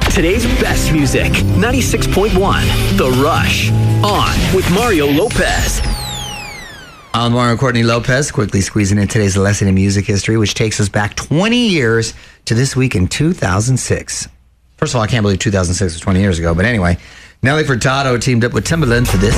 Today's best music, 96.1, The Rush. On with Mario Lopez. I'm Mario Courtney Lopez, quickly squeezing in today's lesson in music history, which takes us back 20 years to this week in 2006. First of all, I can't believe 2006 was 20 years ago, but anyway, Nelly Furtado teamed up with Timbaland for this.